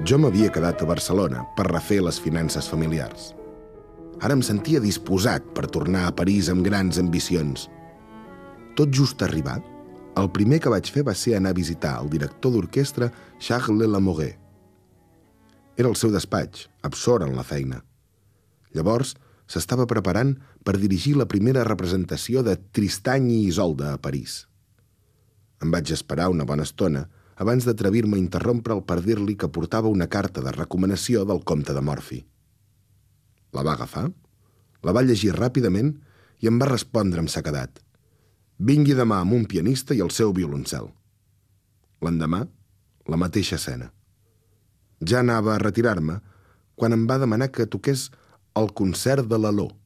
Jo m'havia quedat a Barcelona per refer les finances familiars. Ara em sentia disposat per tornar a París amb grans ambicions. Tot just arribar, el primer que vaig fer va ser anar a visitar el director d'orquestra Charles Lamoureux. Era el seu despatx, absort en la feina. Llavors, s'estava preparant per dirigir la primera representació de Tristany i Isolde a París. Em vaig esperar una bona estona abans d'atrevir-me a interrompre'l per dir-li que portava una carta de recomanació del comte de Morphy. La va agafar, la va llegir ràpidament i em va respondre amb sequedat: «Vingui demà amb un pianista i el seu violoncel». L'endemà, la mateixa escena. Ja anava a retirar-me quan em va demanar que toqués el concert de l'Aló.